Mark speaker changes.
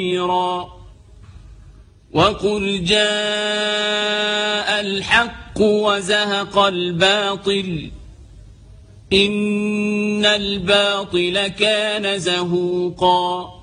Speaker 1: وقل جاء الحق وزهق الباطل إن الباطل كان زهوقا